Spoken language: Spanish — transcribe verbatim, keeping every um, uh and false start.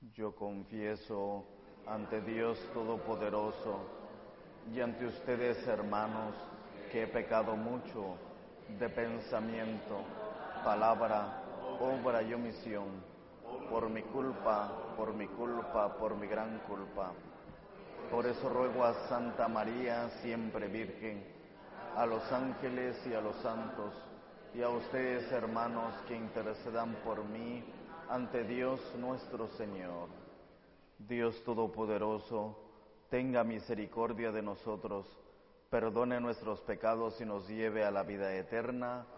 Yo confieso ante Dios Todopoderoso y ante ustedes, hermanos, que he pecado mucho de pensamiento, palabra, obra y omisión, por mi culpa, por mi culpa, por mi gran culpa. Por eso ruego a Santa María, siempre Virgen, a los ángeles y a los santos, y a ustedes, hermanos, que intercedan por mí ante Dios nuestro Señor. Dios Todopoderoso, tenga misericordia de nosotros, perdone nuestros pecados y nos lleve a la vida eterna.